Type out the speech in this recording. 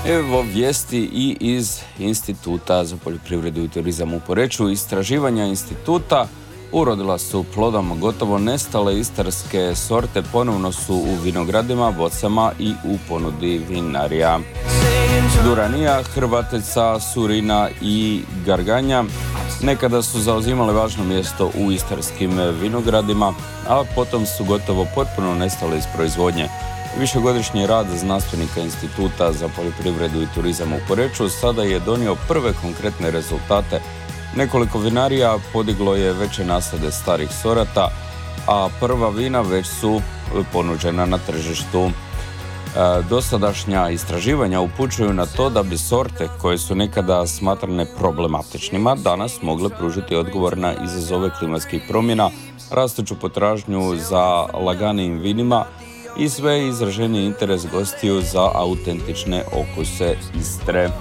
Evo vijesti i iz Instituta za poljoprivredu i turizam u Poreču. Istraživanja instituta urodila su plodom. Gotovo nestale istarske sorte ponovno su u vinogradima, bocama i u ponudi vinarija. Duranija, Hrvatica, Surina i Garganja nekada su zauzimale važno mjesto u istarskim vinogradima, a potom su gotovo potpuno nestale iz proizvodnje. Višegodišnji rad znanstvenika Instituta za poljoprivredu i turizam u Poreču sada je donio prve konkretne rezultate. Nekoliko vinarija podiglo je veće nasade starih sorata, a prva vina već su ponuđena na tržištu. Dosadašnja istraživanja upućuju na to da bi sorte koje su nekada smatrane problematičnima danas mogle pružiti odgovor na izazove klimatskih promjena, rastuću potražnju za laganijim vinima i sve izraženiji interes gostiju za autentične okuse Istre.